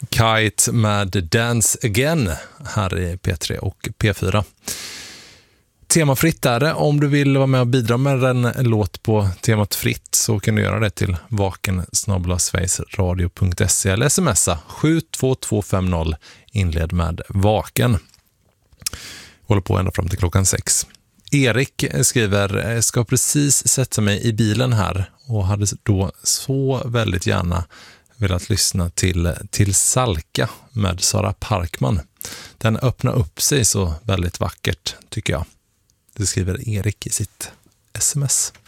Kite med Dance Again här i P3 och P4. Temafritt är det. Om du vill vara med och bidra med en låt på temat fritt så kan du göra det till vaken@sverigesradio.se eller smsa 72250 inled med vaken. Håller på ända fram till klockan 6. Erik skriver, ska precis sätta mig i bilen här och hade då så väldigt gärna velat lyssna till Salka med Sara Parkman. Den öppnar upp sig så väldigt vackert tycker jag. Det skriver Erik i sitt sms.